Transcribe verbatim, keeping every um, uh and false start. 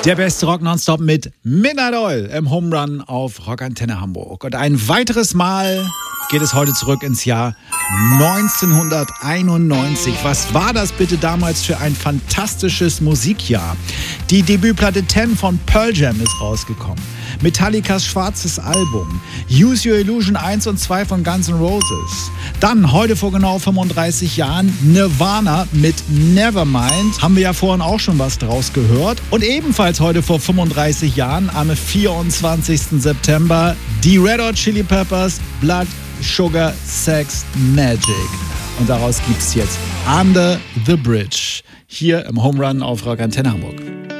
Der beste Rock nonstop mit Midnight Oil im Home Run auf Rockantenne Hamburg. Und ein weiteres Mal geht es heute zurück ins Jahr neunzehnhunderteinundneunzig. Was war das bitte damals für ein fantastisches Musikjahr? Die Debütplatte zehn von Pearl Jam ist rausgekommen. Metallicas schwarzes Album. Use Your Illusion eins und zwei von Guns N' Roses. Dann, heute vor genau fünfunddreißig Jahren, Nirvana mit Nevermind. Haben wir ja vorhin auch schon was draus gehört. Und ebenfalls heute vor fünfunddreißig Jahren, am vierundzwanzigsten September, die Red Hot Chili Peppers, Blood, Sugar, Sex, Magic. Und daraus gibt's jetzt Under the Bridge. Hier im Home Run auf Rockantenne Hamburg.